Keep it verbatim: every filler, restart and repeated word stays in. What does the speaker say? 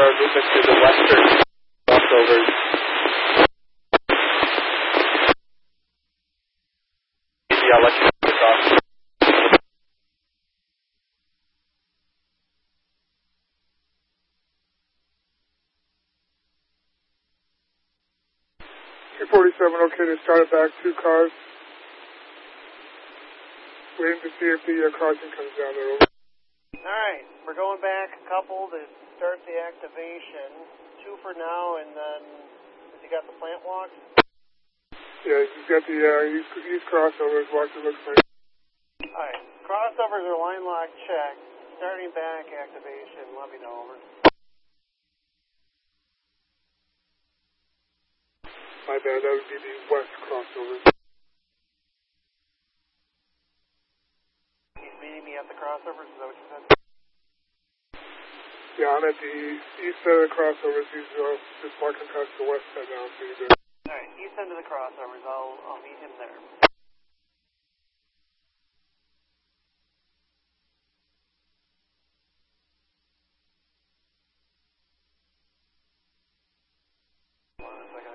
our movement to the western crossovers. Maybe I'll let you take this off. two forty-seven, okay to start it back, two cars. Waiting to see if the uh, crossing comes down there. Over. Alright, we're going back a couple to start the activation. Two for now, and then, has he got the plant walks? Yeah, he's got the uh, east, east crossovers walked, it looks like. Alright, crossovers are line lock check. Starting back activation, let me know, over. My bad, that would be the west crossovers. He's meeting me at the crossovers, is that what you said? Yeah, I'm at the east side of the crossovers. He's uh, just walking past the west side now, so he's there. Alright, east end of the crossovers. I'll, I'll meet him there. Hold on a second.